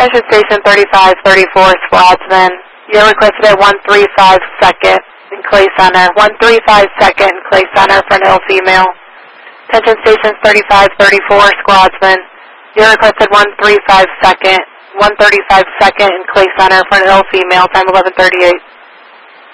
Attention Station 3534, Squadsman. You're requested at 135 second in Clay Center. 135 second in Clay Center for an ill female. Attention Station 3534, Squadsman. You're requested 135 second. 135 second in Clay Center for an ill female. Time 11:38.